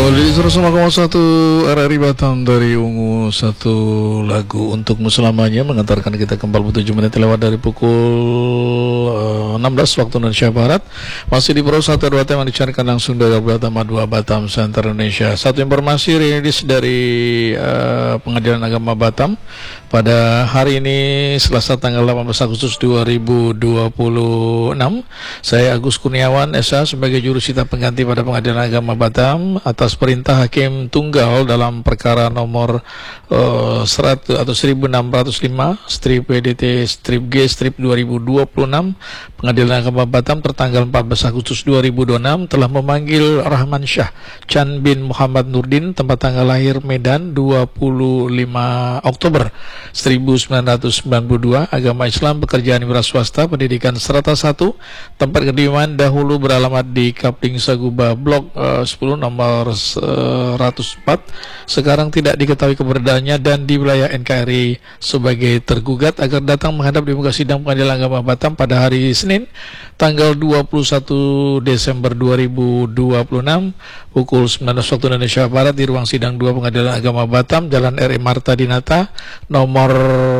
Kembali di 101,1 RRI Batam dari Ungu, satu lagu untukmu selamanya mengantarkan kita ke 47 menit lewat dari pukul 16 waktu Indonesia Barat. Masih di Pro 1 2 yang dicarikan langsung dari Batam 2 Batam Center Indonesia. Satu informasi rilis dari Pengadilan Agama Batam pada hari ini Selasa tanggal 18 Agustus 2026. Saya Agus Kurniawan SH sebagai jurusita pengganti pada Pengadilan Agama Batam atas perintah Hakim Tunggal dalam perkara nomor 100 atau 1605/PDT/G/2026. Pengadilan Agama Batam tertanggal 14 Agustus 2026 telah memanggil Rahman Syah Chan bin Muhammad Nurdin, tempat tanggal lahir Medan 25 Oktober 1992, agama Islam, pekerjaan wira swasta, pendidikan strata 1, tempat kediaman dahulu beralamat di Kapling Saguba Blok 10 nomor 104, sekarang tidak diketahui keberadaannya dan di wilayah NKRI sebagai tergugat agar datang menghadap di muka sidang Pengadilan Agama Batam pada hari Senin tanggal 21 Desember 2026 pukul 19 waktu Indonesia Barat di ruang sidang 2 Pengadilan Agama Batam, Jalan R.I. Marta Dinata nomor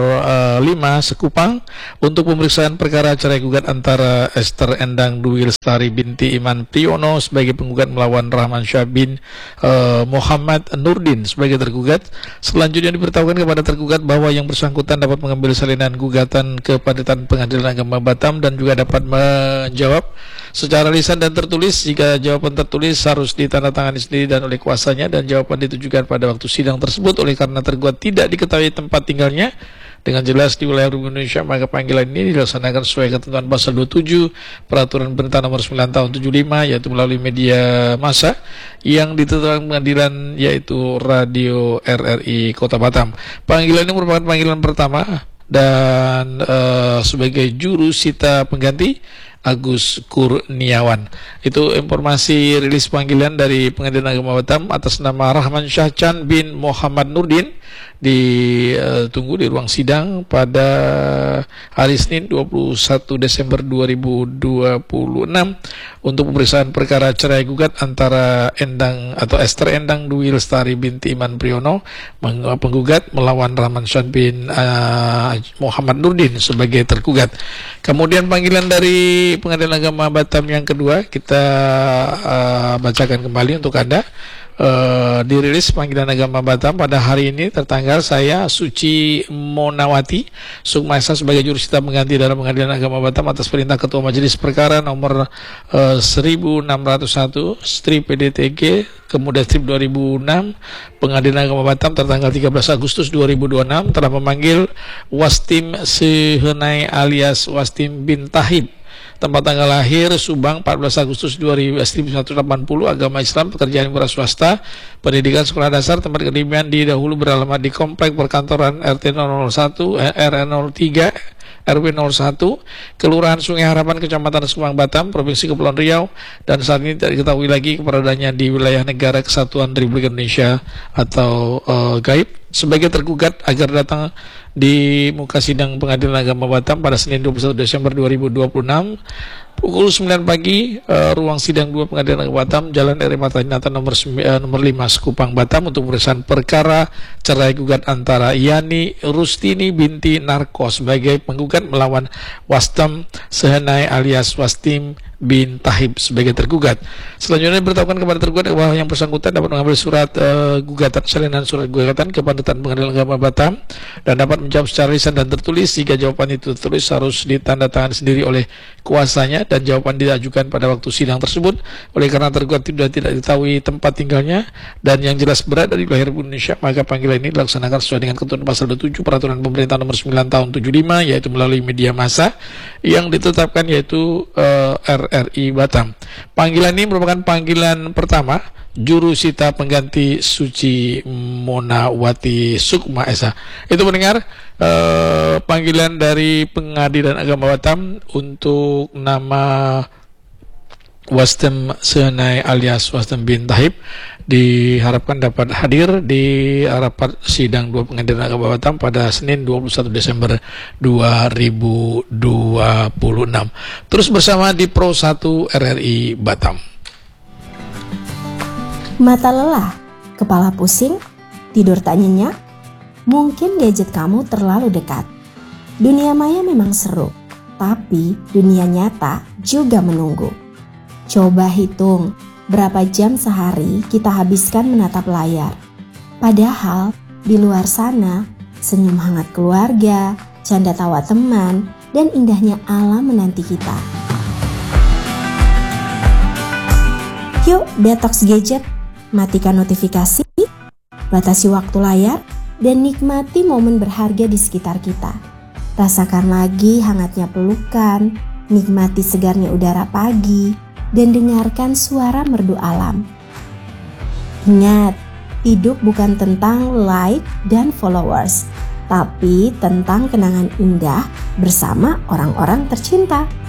5 Sekupang, untuk pemeriksaan perkara cerai gugat antara Esther Endang Dwi Lestari binti Iman Priyono sebagai penggugat melawan Rahman Syah bin Muhammad Nurdin sebagai tergugat. Selanjutnya diberitahukan kepada tergugat bahwa yang bersangkutan dapat mengambil salinan gugatan ke Pengadilan Agama Batam dan juga dapat menjawab secara lisan dan tertulis. Jika jawaban tertulis harus ditandatangani sendiri dan oleh kuasanya, dan jawaban ditujukan pada waktu sidang tersebut. Oleh karena tergugat tidak diketahui tempat tinggalnya dengan jelas di wilayah Republik Indonesia, maka panggilan ini dilaksanakan sesuai ketentuan pasal 27 Peraturan Pemerintah nomor 9 tahun 75, yaitu melalui media massa yang ditetapkan pengadilan, yaitu Radio RRI Kota Batam. Panggilan ini merupakan panggilan pertama dan sebagai jurusita pengganti Agus Kurniawan. Itu informasi rilis panggilan dari Pengadilan Agama Batam atas nama Rahman Syah Chan bin Muhammad Nurdin. Ditunggu di ruang sidang pada hari Senin 21 Desember 2026 untuk pemeriksaan perkara cerai gugat antara Esther Endang Dwi Lestari binti Iman Priyono, penggugat, melawan Rahman Syah bin Muhammad Nurdin sebagai tergugat. Kemudian panggilan dari Pengadilan Agama Batam yang kedua kita bacakan kembali untuk Anda. Dirilis Panggilan Agama Batam pada hari ini tertanggal, saya Suci Monawati Sukma Esa sebagai jurusita pengganti dalam Pengadilan Agama Batam atas perintah Ketua Majelis Perkara nomor 1601/PDTG kemudian strip 2006 Pengadilan Agama Batam tertanggal 13 Agustus 2026 telah memanggil Wastim Sehenai alias Wastim bin Tahib, tempat tanggal lahir Subang 14 Agustus 1980, agama Islam, pekerjaan wira swasta, pendidikan sekolah dasar, tempat kediaman di dahulu beralamat di Komplek Perkantoran RT 001 RN03 RW 01 Kelurahan Sungai Harapan, Kecamatan Subang Batam, Provinsi Kepulauan Riau, dan saat ini tidak diketahui lagi keberadaannya di wilayah Negara Kesatuan Republik Indonesia atau gaib, sebagai tergugat agar datang di muka sidang Pengadilan Agama Batam pada Senin 21 Desember 2026 pukul 9 pagi, ruang sidang 2 Pengadilan Agama Batam, Jalan R.I. Marta Dinata nomor 5 Sekupang Batam, untuk pemeriksaan perkara cerai gugat antara Yani Rustini binti Narko sebagai penggugat melawan Wastam Sehenai alias Wastim bin Tahib sebagai tergugat. Selanjutnya diberitahukan kepada tergugat bahwa yang bersangkutan dapat mengambil surat salinan surat gugatan ke Pengadilan Agama Batam dan dapat menjawab secara lisan dan tertulis. Jika jawaban itu tertulis harus ditandatangani sendiri oleh kuasanya dan jawaban diajukan pada waktu sidang tersebut. Oleh karena tergugat tidak diketahui tempat tinggalnya dan yang jelas berada di wilayah Republik Indonesia, maka panggilan ini dilaksanakan sesuai dengan ketentuan pasal 27 Peraturan Pemerintah nomor 9 tahun 75, yaitu melalui media massa yang ditetapkan, yaitu RRI Batam. Panggilan ini merupakan panggilan pertama jurusita pengganti Suci Monawati Sukma Esa. Itu mendengar panggilan dari Pengadilan Agama Batam untuk nama Wastem Sehenai alias Wastem bin Tahib, diharapkan dapat hadir di rapat sidang 2 Pengadilan Agama Batam pada Senin 21 Desember 2026. Terus bersama di Pro 1 RRI Batam. Mata lelah, kepala pusing, tidur tak nyenyak? Mungkin gadget kamu terlalu dekat. Dunia maya memang seru, tapi dunia nyata juga menunggu. Coba hitung berapa jam sehari kita habiskan menatap layar. Padahal di luar sana, senyum hangat keluarga, canda tawa teman, dan indahnya alam menanti kita. Yuk detox gadget, matikan notifikasi, batasi waktu layar, dan nikmati momen berharga di sekitar kita. Rasakan lagi hangatnya pelukan, nikmati segarnya udara pagi, dan dengarkan suara merdu alam. Ingat, hidup bukan tentang like dan followers, tapi tentang kenangan indah bersama orang-orang tercinta.